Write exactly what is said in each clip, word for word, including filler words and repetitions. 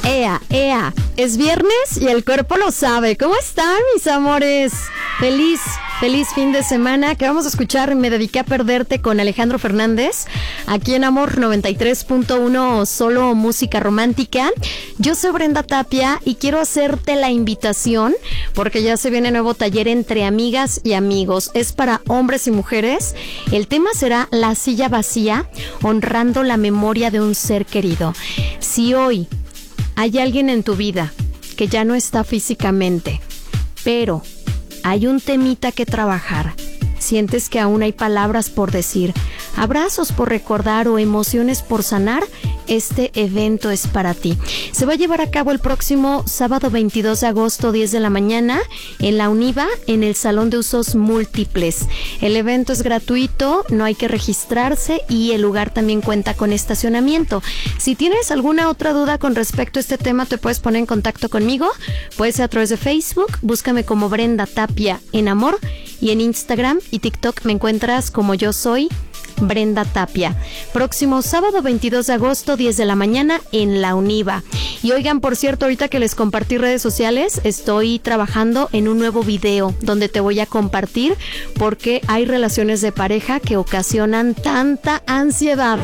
Ea, ea, es viernes y el cuerpo lo sabe. ¿Cómo están, mis amores? Feliz, feliz fin de semana. Que vamos a escuchar Me dediqué a perderte con Alejandro Fernández, aquí en Amor noventa y tres punto uno, solo música romántica. Yo soy Brenda Tapia y quiero hacerte la invitación porque ya se viene nuevo taller entre amigas y amigos. Es para hombres y mujeres. El tema será La silla vacía, honrando la memoria de un ser querido. Si hoy hay alguien en tu vida que ya no está físicamente, pero hay un temita que trabajar, sientes que aún hay palabras por decir, abrazos por recordar o emociones por sanar, este evento es para ti. Se va a llevar a cabo el próximo sábado veintidós de agosto, diez de la mañana, en la UNIVA, en el Salón de Usos Múltiples. El evento es gratuito, no hay que registrarse y el lugar también cuenta con estacionamiento. Si tienes alguna otra duda con respecto a este tema, te puedes poner en contacto conmigo. Puede ser a través de Facebook, búscame como Brenda Tapia en Amor, y en Instagram y TikTok me encuentras como Yo Soy Brenda Tapia. Próximo sábado veintidós de agosto, diez de la mañana, en la UNIVA. Y oigan, por cierto, ahorita que les compartí redes sociales, estoy trabajando en un nuevo video donde te voy a compartir por qué hay relaciones de pareja que ocasionan tanta ansiedad,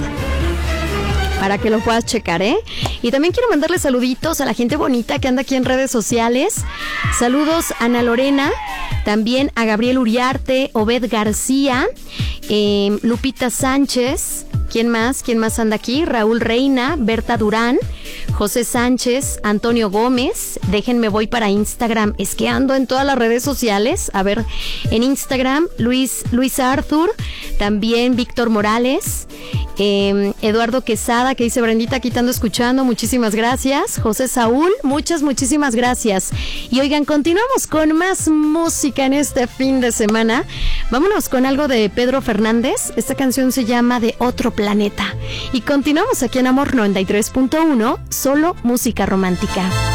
para que lo puedas checar, ¿eh? Y también quiero mandarle saluditos a la gente bonita que anda aquí en redes sociales. Saludos a Ana Lorena, también a Gabriel Uriarte, Obed García, eh, Lupita Sánchez. ¿Quién más? ¿Quién más anda aquí? Raúl Reina, Berta Durán, José Sánchez, Antonio Gómez. Déjenme, voy para Instagram. Es que ando en todas las redes sociales. A ver, en Instagram, Luis, Luis Arthur, también Víctor Morales, eh, Eduardo Quesada, que dice Brendita, aquí te ando escuchando. Muchísimas gracias. José Saúl, muchas, muchísimas gracias. Y oigan, continuamos con más música en este fin de semana. Vámonos con algo de Pedro Fernández. Esta canción se llama De Otro Planeta. Y continuamos aquí en Amor noventa y tres punto uno, solo música romántica.